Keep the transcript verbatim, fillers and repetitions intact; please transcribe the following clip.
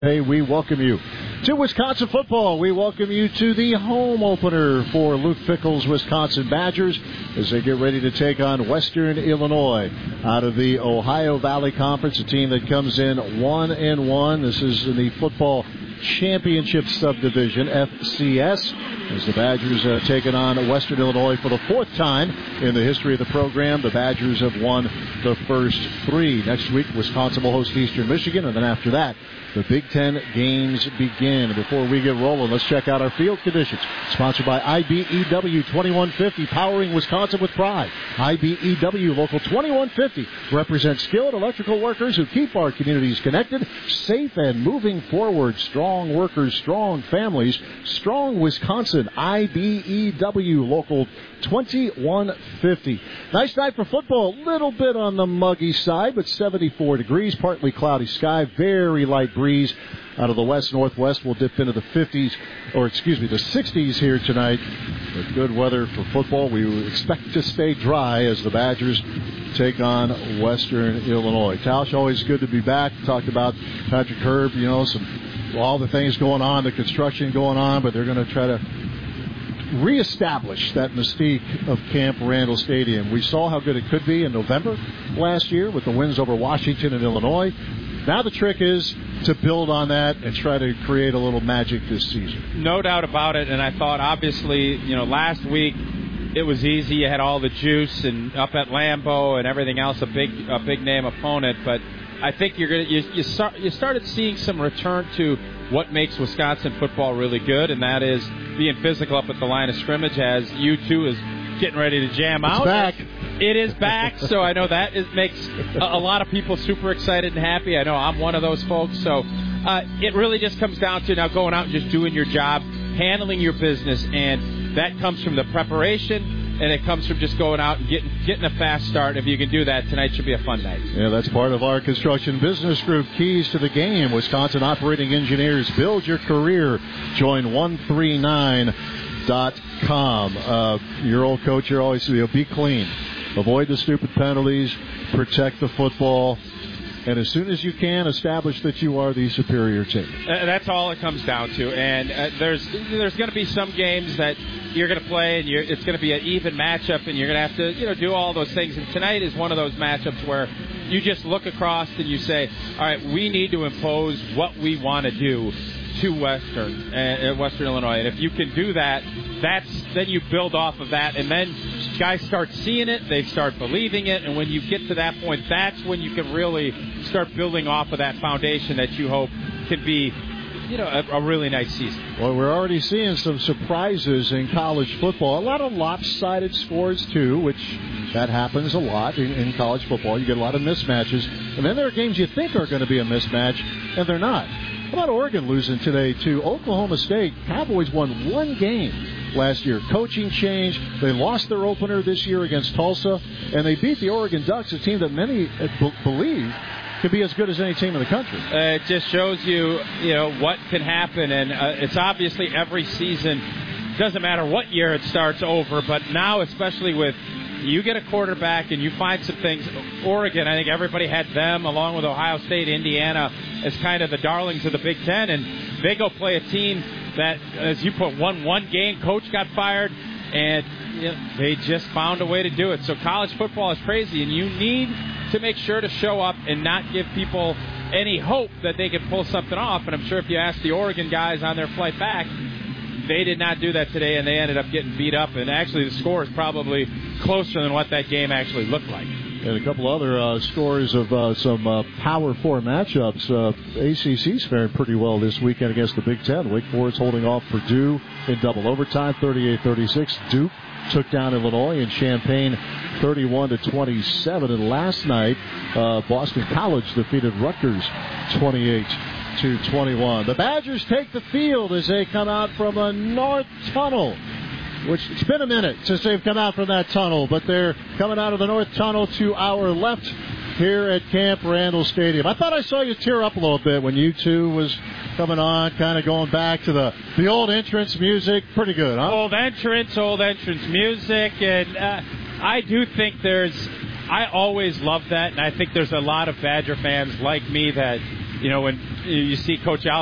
Hey, we welcome you to Wisconsin football. We welcome you to the home opener for Luke Fickell's Wisconsin Badgers as they get ready to take on Western Illinois out of the Ohio Valley Conference, a team that comes in one and one. This is in the football championship subdivision, F C S, as the Badgers have taken on Western Illinois for the fourth time in the history of the program. The Badgers have won the first three. Next week, Wisconsin will host Eastern Michigan, and then after that, the Big Ten games begin. Before we get rolling, let's check out our field conditions. Sponsored by I B E W twenty-one fifty, powering Wisconsin with pride. I B E W Local twenty-one fifty represents skilled electrical workers who keep our communities connected, safe, and moving forward. Strong workers, strong families, strong Wisconsin. I B E W Local twenty-one fifty. Nice night for football. A little bit on the muggy side, but seventy-four degrees, partly cloudy sky, very light breeze out of the west-northwest. We'll dip into the fifties, or excuse me, the sixties here tonight. With good weather for football, we expect to stay dry as the Badgers take on Western Illinois. Tausch, always good to be back. Talked about Patrick Herb, you know, some all the things going on, the construction going on, but they're going to try to reestablish that mystique of Camp Randall Stadium. We saw how good it could be in November last year with the wins over Washington and Illinois. Now the trick is to build on that and try to create a little magic this season. No doubt about it, and I thought, obviously, you know, last week it was easy. You had all the juice and up at Lambeau and everything else, a big a big name opponent, but I think you're gonna you you, start, you started seeing some return to what makes Wisconsin football really good, and that is being physical up at the line of scrimmage as U two is getting ready to jam it's out. Back. It is back, so I know that is, makes a, a lot of people super excited and happy. I know I'm one of those folks. So uh, it really just comes down to now going out and just doing your job, handling your business, and that comes from the preparation. And it comes from just going out and getting getting a fast start. If you can do that, tonight should be a fun night. Yeah, that's part of our construction business group. Keys to the game. Wisconsin Operating Engineers. Build your career. Join one three nine dot com. Uh, your old coach, you're always, you know, be clean. Avoid the stupid penalties. Protect the football. And as soon as you can, establish that you are the superior team. Uh, that's all it comes down to. And uh, there's there's going to be some games that you're going to play, and you're, it's going to be an even matchup, and you're going to have to, you know, do all those things. And tonight is one of those matchups where you just look across and you say, all right, we need to impose what we want to do to Western uh, Western Illinois. And if you can do that, that's then you build off of that, and then guys start seeing it, they start believing it, and when you get to that point, that's when you can really start building off of that foundation that you hope can be, you know, a, a really nice season. Well, we're already seeing some surprises in college football. A lot of lopsided scores, too, which that happens a lot in, in college football. You get a lot of mismatches, and then there are games you think are going to be a mismatch, and they're not. How about Oregon losing today to Oklahoma State? Cowboys won one game last year. Coaching change. They lost their opener this year against Tulsa, and they beat the Oregon Ducks, a team that many b- believe could be as good as any team in the country. Uh, it just shows you, you know, what can happen, and uh, it's obviously every season. Doesn't matter what year it starts over, but now especially with you get a quarterback and you find some things. Oregon, I think everybody had them along with Ohio State, Indiana as kind of the darlings of the Big Ten, and they go play a team that, as you put, won one game, coach got fired, and you know, they just found a way to do it. So college football is crazy, and you need to make sure to show up and not give people any hope that they can pull something off. And I'm sure if you ask the Oregon guys on their flight back, they did not do that today, and they ended up getting beat up. And actually the score is probably closer than what that game actually looked like. And a couple other uh, scores of uh, some uh, Power Four matchups. Uh, A C C's faring pretty well this weekend against the Big Ten. Wake Forest holding off Purdue in double overtime, thirty-eight thirty-six. Duke took down Illinois in Champaign, thirty-one to twenty-seven. And last night, uh, Boston College defeated Rutgers, twenty-eight to twenty-one. The Badgers take the field as they come out from a north tunnel, which it's been a minute since they've come out from that tunnel, but they're coming out of the north tunnel to our left here at Camp Randall Stadium. I thought I saw you tear up a little bit when U two was coming on, kind of going back to the, the old entrance music. Pretty good, huh? Old entrance, old entrance music, and uh, I do think there's, I always love that, and I think there's a lot of Badger fans like me that you know, when you see Coach Alvin